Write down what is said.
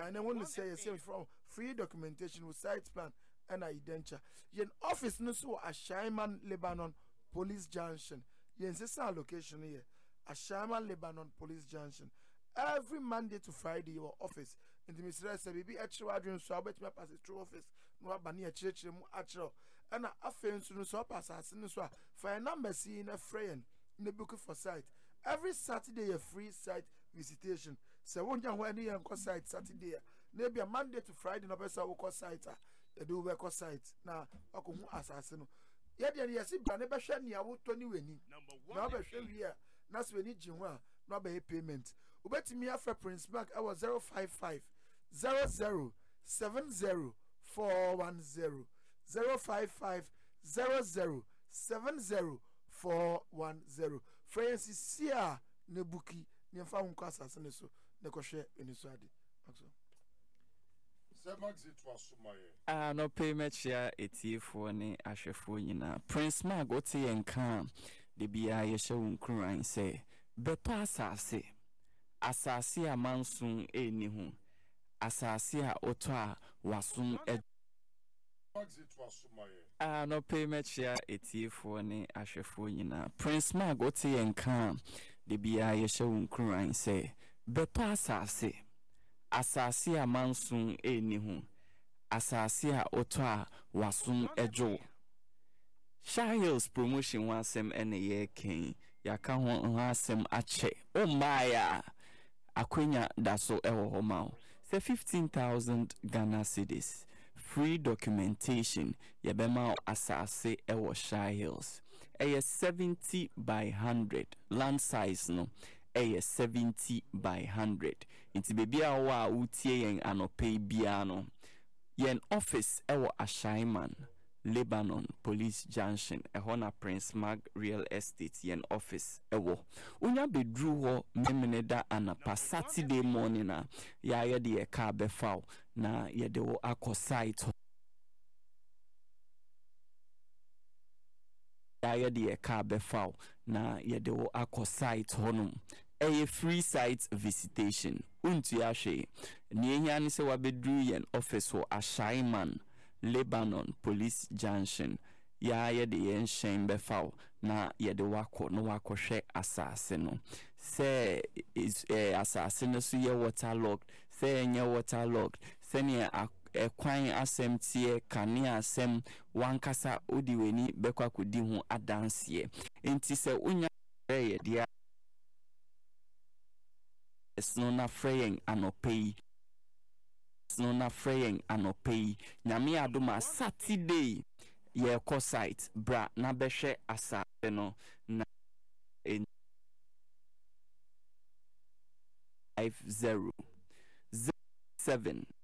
and then when say from free documentation with site plan and identure yen office no so Ashaiman Lebanon Police Junction yen sesa location here Ashaiman Lebanon Police Junction every Monday to Friday your office in the Mr. Sabibi actual dream so about me pass through office no abani a church mu actual and a fence no so pass as no so for a number see in a friend in the book for site every Saturday a free site visitation so won't you when you go site Saturday maybe a Monday to Friday no person will go site you do work site now ako assassin yeah there yes bra ne be hwe ne awo to ni weni na be hwe wi na so weni jinwa no be payment ubetimi afra Prince Mark I was 055 00 70 410 055 00 70 410 Francis Sia Nebuki Nyamfa unko asase so ne kohwe eni so ade no payment share etifo ne ahwefo nyina Prince Mark ote yenka de bia ye hye wunkran se beto asase amansun eni hu asase a oto a wasun no payment share etifo ne ahwefo nyina Prince Mark ote yenka de bia ye hye wunkran se beto asase amansun eni hu asase a oto a wasun ejo Shahils promotion wansem ene ye ken yaka ho asem ache o maya akwenya daso ewo ho ma say 15,000 Ghana cedis free documentation yebema asase ewo Shahils 70 by 100 land size no 70 by 100 inti bebia wa utie yen anope bia no yen office ewo Ashaiman Lebanon Police Junction ehona Prince Mark Real Estate yen office ewo unya bedru ho memeneda anapa Saturday morning na ya yede ye ka befaw na yede wo akọ site ya yede ye ka befaw na yede wo akọ site honum a free site visitation untu ya hwe ni ehia ni se wabedru yen office ho Ashaiman Lebanon Police Junction ya yede yen shen befaw na yede wako no wakohwe asase no se asase no so ye waterlogged se nye waterlogged se ne kwan asem tie kane asem wankasa odiweni bekwa kodi hu adanse enti se unya ye dia no na freying anopei nyame adoma Saturday ye ko site bra na behwe asase no na 50 07